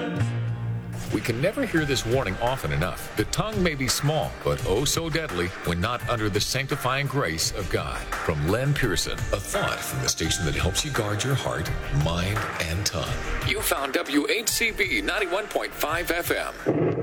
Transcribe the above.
We can never hear this warning often enough. The tongue may be small, but oh so deadly when not under the sanctifying grace of God. From Len Pearson, a thought from the station that helps you guard your heart, mind, and tongue. You found WHCB 91.5 FM.